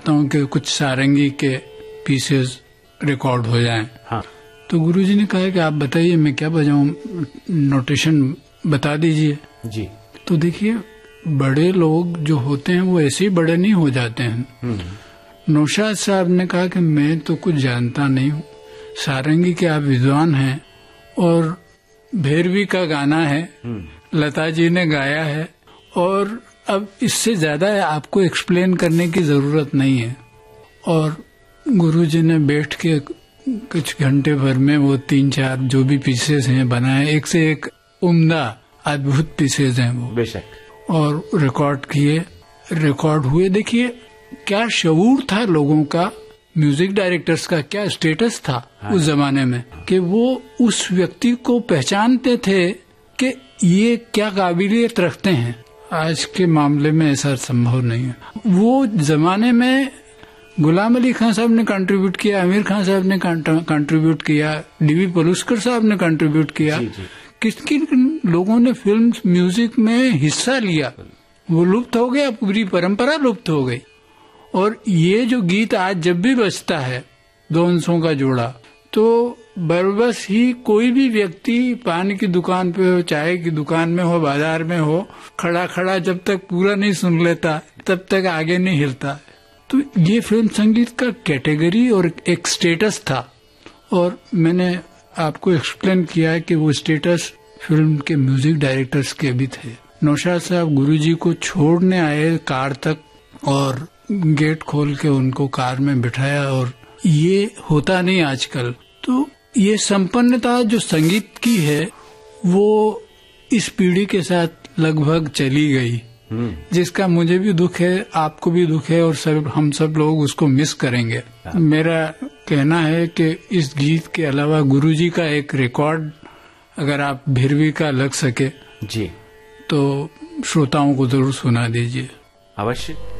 चाहता हूँ कि कुछ सारंगी के पीसेस रिकॉर्ड हो जाएं। हाँ। तो गुरुजी ने कहा कि आप बताइए मैं क्या बजाऊं, नोटेशन बता दीजिए जी। तो देखिए बड़े लोग जो होते हैं वो ऐसे ही बड़े नहीं हो जाते हैं। नौशाद साहब ने कहा कि मैं तो कुछ जानता नहीं हूँ, सारंगी के आप विद्वान हैं और भैरवी का गाना है, लता जी ने गाया है और अब इससे ज्यादा आपको एक्सप्लेन करने की जरूरत नहीं है। और गुरुजी ने बैठ के कुछ घंटे भर में वो 3-4 जो भी पीसेस हैं बनाए, एक से एक उम्दा अद्भुत पीसेस हैं वो, बेशक, और रिकॉर्ड किए, रिकॉर्ड हुए। देखिए क्या शऊर था लोगों का, म्यूजिक डायरेक्टर्स का क्या स्टेटस था उस जमाने में कि वो उस व्यक्ति को पहचानते थे कि ये क्या काबिलियत रखते हैं। आज के मामले में ऐसा संभव नहीं है। वो जमाने में गुलाम अली खान साहब ने कंट्रीब्यूट किया, आमिर खान साहब ने कंट्रीब्यूट किया, डीवी पलुस्कर साहब ने कंट्रीब्यूट किया, किन लोगों ने फिल्म म्यूजिक में हिस्सा लिया, वो लुप्त हो गया, पूरी परंपरा लुप्त हो गई। और ये जो गीत आज जब भी बजता है, दो अंशों का जोड़ा, तो बरबस ही कोई भी व्यक्ति पान की दुकान पे हो, चाय की दुकान में हो, बाजार में हो, खड़ा खड़ा जब तक पूरा नहीं सुन लेता तब तक आगे नहीं हिलता। तो ये फिल्म संगीत का कैटेगरी और एक स्टेटस था, और मैंने आपको एक्सप्लेन किया है कि वो स्टेटस फिल्म के म्यूजिक डायरेक्टर्स के भी थे। नौशाद साहब गुरुजी को छोड़ने आए कार तक और गेट खोल के उनको कार में बिठाया, और ये होता नहीं आजकल। तो ये संपन्नता जो संगीत की है वो इस पीढ़ी के साथ लगभग चली गई, जिसका मुझे भी दुख है, आपको भी दुख है, और हम सब लोग उसको मिस करेंगे। मेरा कहना है कि इस गीत के अलावा गुरुजी का एक रिकॉर्ड अगर आप भैरवी का लग सके जी तो श्रोताओं को जरूर सुना दीजिए। अवश्य।